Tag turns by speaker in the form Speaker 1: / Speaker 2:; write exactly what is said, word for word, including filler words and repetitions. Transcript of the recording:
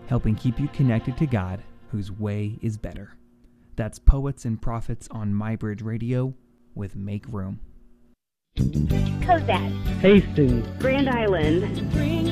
Speaker 1: helping keep you connected to God, whose way is better. That's Poets and Prophets on MyBridge Radio with Make Room.
Speaker 2: Cozad,
Speaker 3: Hastings,
Speaker 2: Grand Island.
Speaker 4: Bring